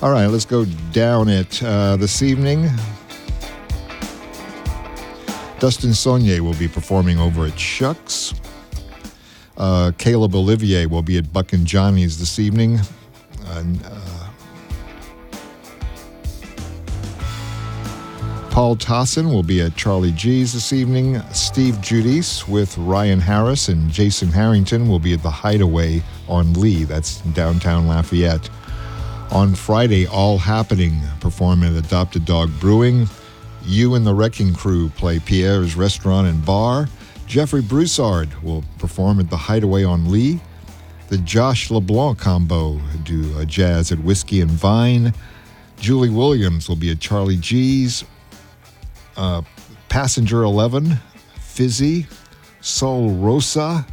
All right, let's go down it this evening. Dustin Saunier will be performing over at Shucks. Caleb Olivier will be at Buck and Johnny's this evening. Paul Tossin will be at Charlie G's this evening. Steve Judice with Ryan Harris and Jason Harrington will be at the Hideaway on Lee. That's downtown Lafayette. On Friday, All Happening perform at Adopted Dog Brewing. You and the Wrecking Crew play Pierre's Restaurant and Bar. Jeffrey Broussard will perform at the Hideaway on Lee. The Josh LeBlanc combo do jazz at Whiskey and Vine. Julie Williams will be at Charlie G's. Passenger 11, Fizzy, Sol Rosa,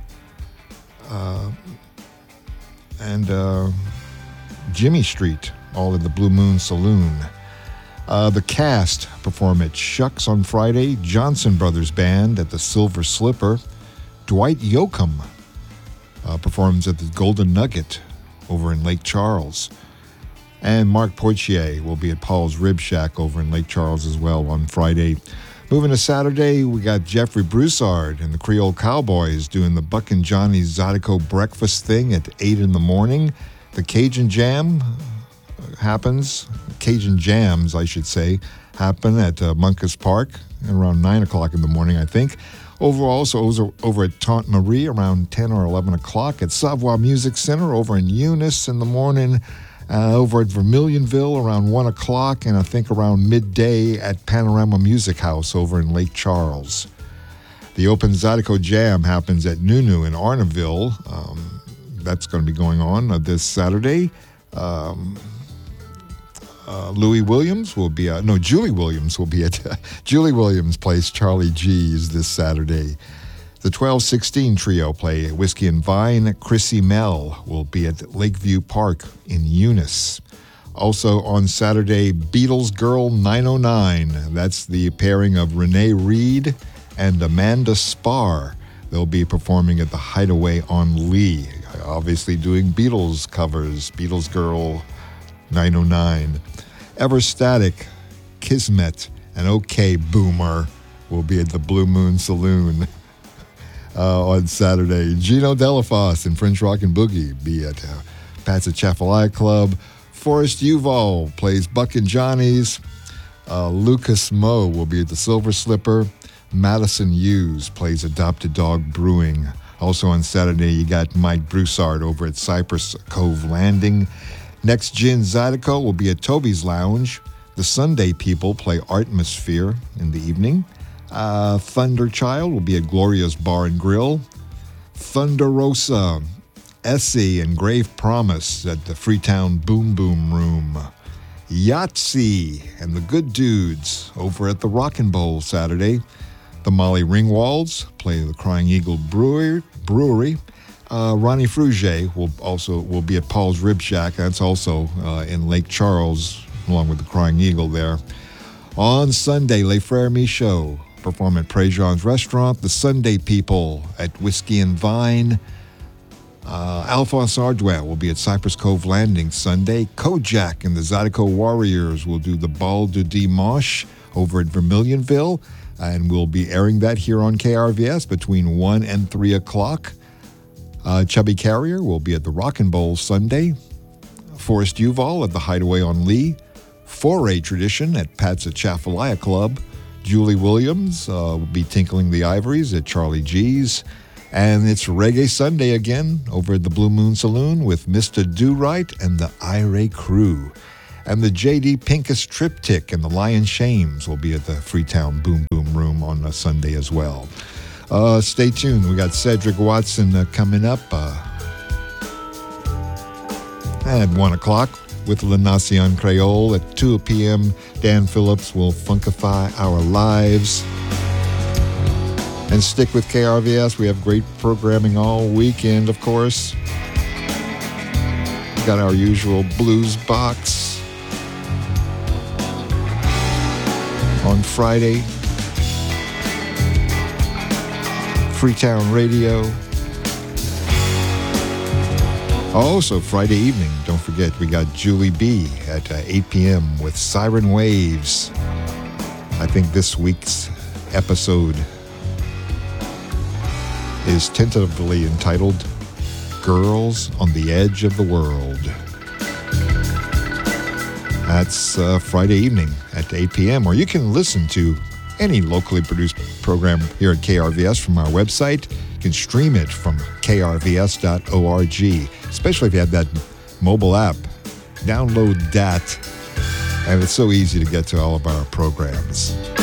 and Jimmy Street, all in the Blue Moon Saloon. The Cast perform at Shucks on Friday. Johnson Brothers Band at the Silver Slipper. Dwight Yoakam performs at the Golden Nugget over in Lake Charles. And Mark Poitier will be at Paul's Rib Shack over in Lake Charles as well on Friday. Moving to Saturday, we got Jeffrey Broussard and the Creole Cowboys doing the Buck and Johnny's Zydeco breakfast thing at 8 in the morning. The Cajun Jam happens. Cajun Jams, I should say, happen at Munkus Park around 9 o'clock in the morning, I think. Overall, so over at Tante Marie around 10 or 11 o'clock. At Savoy Music Center over in Eunice in the morning. Over at Vermilionville around 1 o'clock, and I think around midday at Panorama Music House over in Lake Charles. The Open Zydeco Jam happens at Nunu in Arnaville. That's going to be going on this Saturday. Julie Williams will be at Julie Williams plays Charlie G's this Saturday. The 1216 Trio play Whiskey and Vine. Chrissy Mell will be at Lakeview Park in Eunice. Also on Saturday, Beatles Girl 909. That's the pairing of Renee Reed and Amanda Spar. They'll be performing at the Hideaway on Lee. Obviously doing Beatles covers. Beatles Girl 909. Everstatic, Kismet, and OK Boomer will be at the Blue Moon Saloon. On Saturday, Gino Delafosse and French Rock and Boogie be at Pat's Atchafalaya Club. Forrest Uval plays Buck and Johnny's. Lucas Moe will be at the Silver Slipper. Madison Hughes plays Adopted Dog Brewing. Also on Saturday, you got Mike Broussard over at Cypress Cove Landing. Next Gin Zydeco will be at Toby's Lounge. The Sunday People play Artmosphere in the evening. Thunder Child will be at Gloria's Bar and Grill. Thunderosa, Essie, and Grave Promise at the Freetown Boom Boom Room. Yahtzee and the Good Dudes over at the Rockin' Bowl Saturday. The Molly Ringwalds play the Crying Eagle Brewery. Ronnie Frugier will be at Paul's Rib Shack. That's also in Lake Charles, along with the Crying Eagle there. On Sunday, Les Frères Michaud perform at Prejean's Restaurant. The Sunday People at Whiskey and Vine. Alphonse Ardouin will be at Cypress Cove Landing Sunday. Kojak and the Zydeco Warriors will do the Bal du Dimanche over at Vermilionville, and we'll be airing that here on KRVS between 1 and 3 o'clock. Chubby Carrier will be at the Rockin' Bowl Sunday. Forrest Uval at the Hideaway on Lee. Foray Tradition at Pat's Atchafalaya Club. Julie Williams will be tinkling the ivories at Charlie G's. And it's Reggae Sunday again over at the Blue Moon Saloon with Mr. Do-Right and the Ira Crew. And the J.D. Pincus Triptych and the Lion Shames will be at the Freetown Boom Boom Room on a Sunday as well. Stay tuned. We got Cedric Watson coming up at 1 o'clock with La Nation Creole. At 2 p.m., Dan Phillips will funkify our lives. And stick with KRVS. We have great programming all weekend, of course. We got our usual blues box on Friday. Freetown Radio. Also, Friday evening, don't forget, we got Julie B at 8 p.m. with Siren Waves. I think this week's episode is tentatively entitled Girls on the Edge of the World. That's Friday evening at 8 p.m. Or you can listen to any locally produced program here at KRVS from our website. You can stream it from krvs.org, especially if you have that mobile app. Download that. And it's so easy to get to all of our programs.